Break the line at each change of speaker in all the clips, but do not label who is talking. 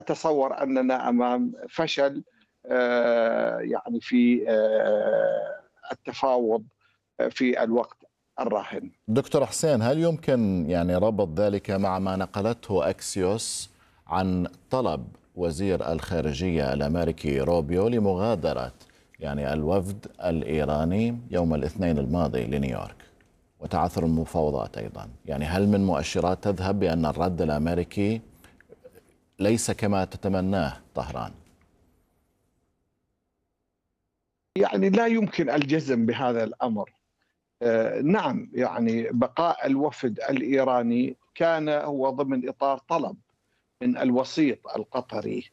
أتصور أننا أمام فشل يعني في التفاوض في الوقت الراهن.
دكتور حسين، هل يمكن يعني ربط ذلك مع ما نقلته أكسيوس عن طلب وزير الخارجية الأمريكي روبيو لمغادرة يعني الوفد الإيراني يوم الاثنين الماضي لنيويورك وتعثر المفاوضات أيضا؟ يعني هل من مؤشرات تذهب بأن الرد الأمريكي ليس كما تتمناه طهران؟
يعني لا يمكن الجزم بهذا الأمر. نعم، يعني بقاء الوفد الإيراني كان هو ضمن إطار طلب من الوسيط القطري،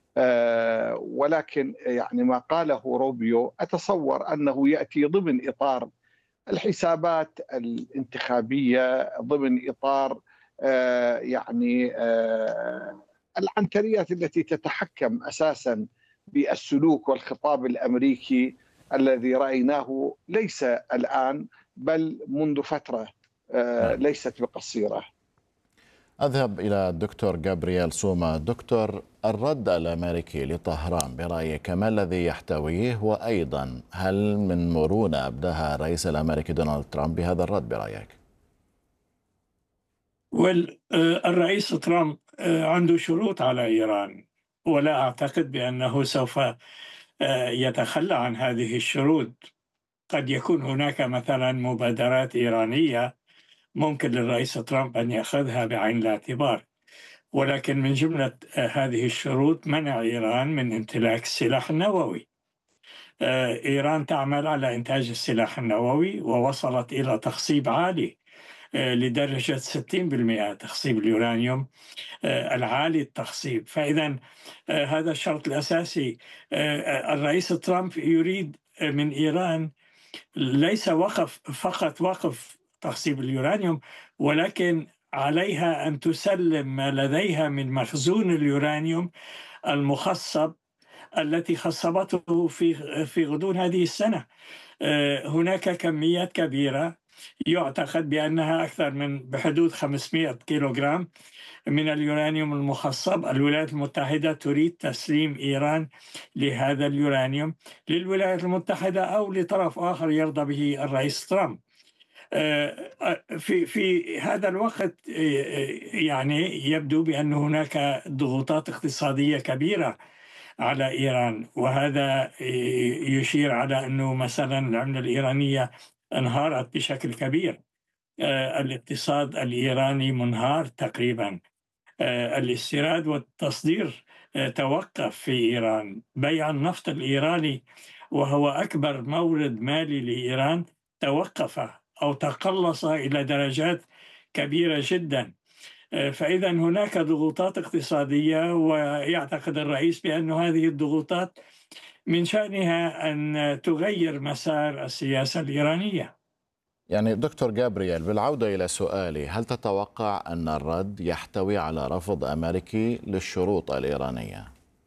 ولكن يعني ما قاله روبيو أتصور أنه يأتي ضمن إطار الحسابات الانتخابية، ضمن إطار يعني العنتريات التي تتحكم أساسا بالسلوك والخطاب الأمريكي الذي رأيناه ليس الآن بل منذ فترة
نعم.
ليست بقصيرة.
أذهب إلى الدكتور جابرييل سوما. دكتور، الرد الأمريكي لطهران برأيك ما الذي يحتويه؟ وأيضا هل من مرونة أبداها الرئيس الأمريكي دونالد ترامب بهذا الرد برأيك؟
الرئيس ترامب عنده شروط على إيران، ولا أعتقد بأنه سوف يتخلى عن هذه الشروط. قد يكون هناك مثلا مبادرات إيرانية ممكن للرئيس ترامب أن يأخذها بعين الاعتبار، ولكن من جملة هذه الشروط منع إيران من امتلاك السلاح النووي. إيران تعمل على إنتاج السلاح النووي ووصلت إلى تخصيب عالي لدرجة 60% تخصيب اليورانيوم العالي التخصيب. فإذا هذا الشرط الأساسي. الرئيس ترامب يريد من إيران ليس فقط وقف تخصيب اليورانيوم، ولكن عليها أن تسلم ما لديها من مخزون اليورانيوم المخصب التي خصبته في غضون هذه السنة. هناك كميات كبيرة يعتقد بأنها أكثر من بحدود 500 كيلوغرام من اليورانيوم المخصب. الولايات المتحدة تريد تسليم إيران لهذا اليورانيوم للولايات المتحدة أو لطرف آخر يرضى به الرئيس ترامب. في هذا الوقت يعني يبدو بأن هناك ضغوطات اقتصادية كبيرة على إيران، وهذا يشير على أنه مثلا العملة الإيرانية انهارت بشكل كبير. الاقتصاد الإيراني منهار تقريبا. الاستيراد والتصدير توقف في إيران. بيع النفط الإيراني وهو أكبر مورد مالي لإيران توقف أو تقلص إلى درجات كبيرة جدا. فإذا هناك ضغوطات اقتصادية، ويعتقد الرئيس بأن هذه الضغوطات من شأنها أن تغير مسار السياسة الإيرانية.
يعني دكتور جابرييل، بالعودة إلى سؤالي، هل تتوقع أن الرد يحتوي على رفض أمريكي للشروط الإيرانية؟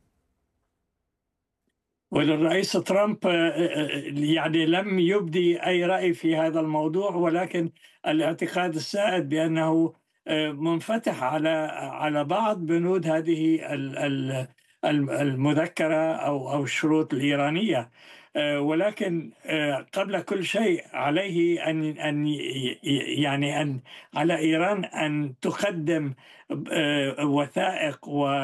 والرئيس ترامب يعني لم يبدي أي رأي في هذا الموضوع، ولكن الاعتقاد السائد بأنه منفتح على بعض بنود هذه المذكرة أو الشروط الإيرانية. ولكن قبل كل شيء عليه أن يعني أن على إيران أن تقدم وثائق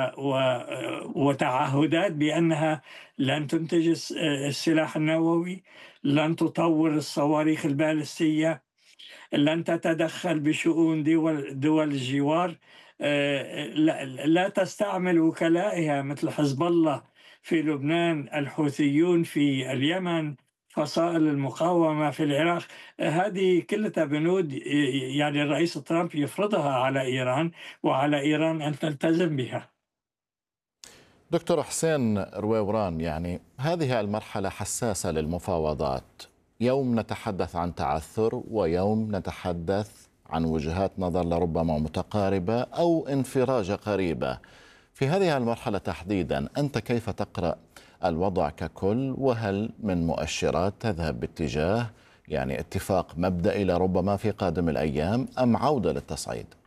وتعهدات بأنها لن تنتج السلاح النووي، لن تطور الصواريخ البالستية، لن تتدخل بشؤون دول الجوار، لا تستعمل وكلائها مثل حزب الله في لبنان، الحوثيون في اليمن، فصائل المقاومة في العراق. هذه كلها بنود يعني الرئيس ترامب يفرضها على إيران، وعلى إيران أن تلتزم بها.
دكتور حسين رويوران، يعني هذه المرحلة حساسة للمفاوضات. يوم نتحدث عن تعثر، ويوم نتحدث عن وجهات نظر لربما متقاربة أو انفراجة قريبة. في هذه المرحلة تحديدا أنت كيف تقرأ الوضع ككل؟ وهل من مؤشرات تذهب باتجاه يعني اتفاق مبدئي لربما في قادم الأيام، أم عودة للتصعيد؟